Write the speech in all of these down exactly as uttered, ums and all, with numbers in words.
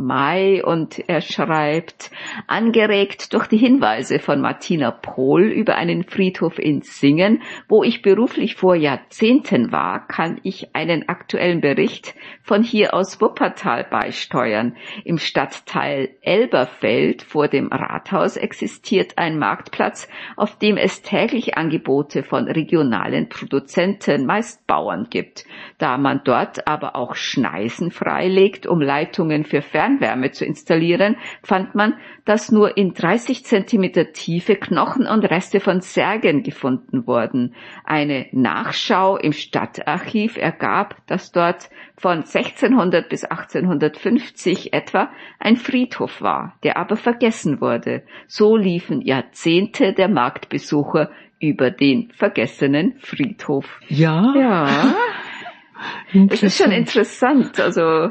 Mai und er schreibt, angeregt durch die Hinweise von Martina Pohl über einen Friedhof in Singen, wo ich beruflich vor Jahrzehnten war, kann ich einen aktuellen Bericht von hier aus Wuppertal beisteuern. Im Stadtteil Elberfeld vor dem Rathaus existiert ein Marktplatz, auf dem es täglich Angebote von regionalen Produzenten, meist Bauern, gibt. Da man dort aber auch Schneisen freilegt, um Leitungen für Fernwärme zu installieren, fand man, dass nur in dreißig Zentimeter Tiefe Knochen und Reste von Särgen gefunden wurden. Eine Nachschau im Stadtarchiv ergab, dass dort von sechzehnhundert bis achtzehnhundertfünfzig etwa ein Friedhof war, der aber vergessen wurde. So liefen Jahrzehnte der Marktbesucher über den vergessenen Friedhof. Ja. Ja. Es ist schon interessant, also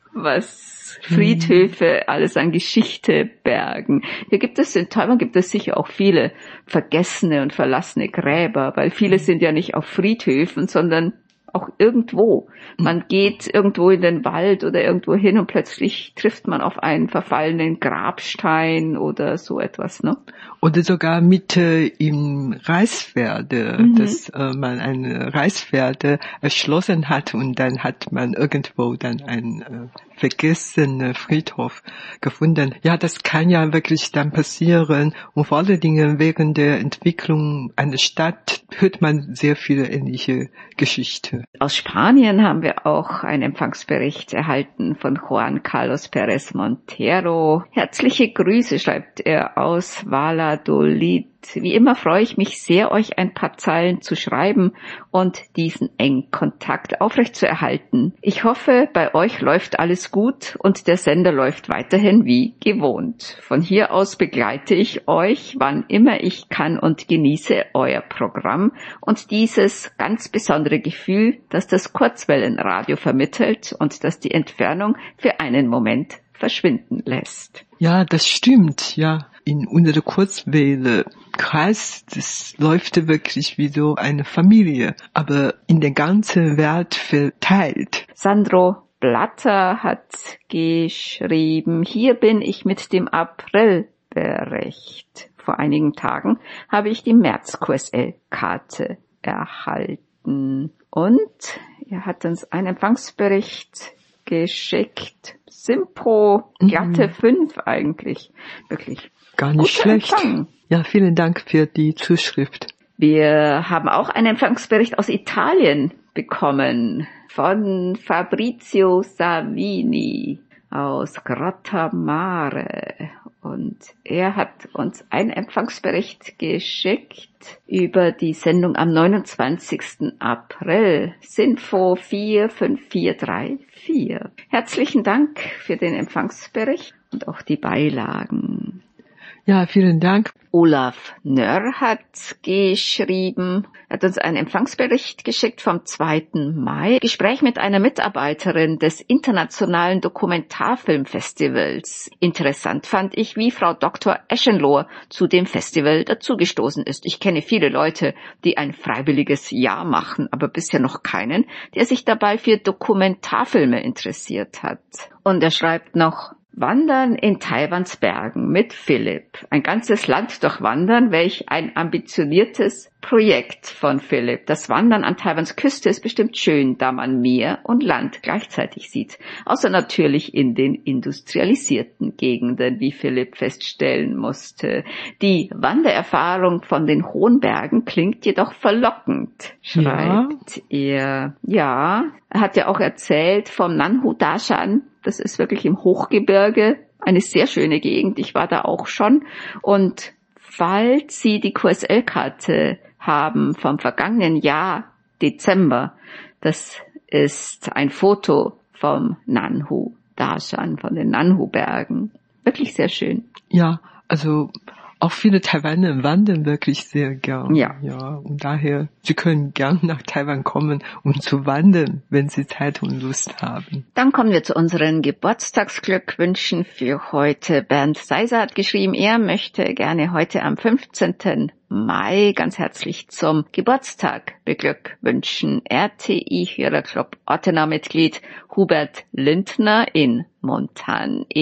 was Friedhöfe alles an Geschichte bergen. Hier gibt es, in Taiwan gibt es sicher auch viele vergessene und verlassene Gräber, weil viele sind ja nicht auf Friedhöfen, sondern auch irgendwo. Man geht irgendwo in den Wald oder irgendwo hin und plötzlich trifft man auf einen verfallenen Grabstein oder so etwas, ne? Oder sogar Mitte im Reisfelde, mhm. dass äh, man eine Reisfelde erschlossen hat und dann hat man irgendwo dann einen äh, vergessenen Friedhof gefunden. Ja, das kann ja wirklich dann passieren und vor allen Dingen während der Entwicklung einer Stadt hört man sehr viele ähnliche Geschichten. Aus Spanien haben wir auch einen Empfangsbericht erhalten von Juan Carlos Pérez Montero. Herzliche Grüße, schreibt er aus Valladolid. Wie immer freue ich mich sehr, euch ein paar Zeilen zu schreiben und diesen engen Kontakt aufrechtzuerhalten. Ich hoffe, bei euch läuft alles gut und der Sender läuft weiterhin wie gewohnt. Von hier aus begleite ich euch, wann immer ich kann und genieße euer Programm und dieses ganz besondere Gefühl, das das Kurzwellenradio vermittelt und das die Entfernung für einen Moment verschwinden lässt. Ja, das stimmt, ja. In unserer Kurzwelle-Kreis, das läuft wirklich wie so eine Familie, aber in der ganzen Welt verteilt. Sandro Blatter hat geschrieben, hier bin ich mit dem Aprilbericht. Vor einigen Tagen habe ich die März-Q S L-Karte erhalten. Und er hat uns einen Empfangsbericht geschickt. Simpro, glatte mhm. fünf eigentlich. Wirklich. Gar nicht schlecht. Empfang. Ja, vielen Dank für die Zuschrift. Wir haben auch einen Empfangsbericht aus Italien bekommen von Fabrizio Savini aus Grottamare. Und er hat uns einen Empfangsbericht geschickt über die Sendung am neunundzwanzigsten April, Sinfo vier fünf vier drei vier. Herzlichen Dank für den Empfangsbericht und auch die Beilagen. Ja, vielen Dank. Olaf Nörr hat geschrieben, er hat uns einen Empfangsbericht geschickt vom zweiten Mai. Gespräch mit einer Mitarbeiterin des Internationalen Dokumentarfilmfestivals. Interessant fand ich, wie Frau Doktor Eschenlohr zu dem Festival dazugestoßen ist. Ich kenne viele Leute, die ein freiwilliges Jahr machen, aber bisher noch keinen, der sich dabei für Dokumentarfilme interessiert hat. Und er schreibt noch, Wandern in Taiwans Bergen mit Philipp. Ein ganzes Land durchwandern, welch ein ambitioniertes Projekt von Philipp. Das Wandern an Taiwans Küste ist bestimmt schön, da man Meer und Land gleichzeitig sieht. Außer natürlich in den industrialisierten Gegenden, wie Philipp feststellen musste. Die Wandererfahrung von den hohen Bergen klingt jedoch verlockend, schreibt ja. er. Ja, er hat ja auch erzählt vom Nanhu Dashan. Das ist wirklich im Hochgebirge, eine sehr schöne Gegend. Ich war da auch schon. Und falls Sie die Q S L-Karte haben vom vergangenen Jahr, Dezember, das ist ein Foto vom Nanhu Dashan, von den Nanhu-Bergen. Wirklich sehr schön. Ja, also auch viele Taiwaner wandern wirklich sehr gern. Ja. Ja, und daher, Sie können gern nach Taiwan kommen, um zu wandern, wenn Sie Zeit und Lust haben. Dann kommen wir zu unseren Geburtstagsglückwünschen für heute. Bernd Seiser hat geschrieben, er möchte gerne heute am fünfzehnten Mai ganz herzlich zum Geburtstag beglückwünschen. R T I-Hörerclub Ottenau-Mitglied Hubert Lindner in Montan.